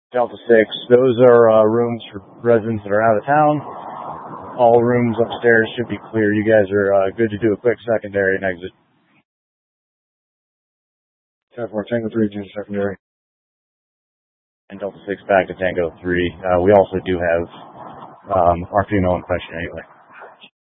Delta 6, those are rooms for residents that are out of town. All rooms upstairs should be clear. You guys are good to do a quick secondary and exit. 10-4, Tango 3, Junior Secondary. And Delta 6 back to Tango 3. We also do have our female in question anyway.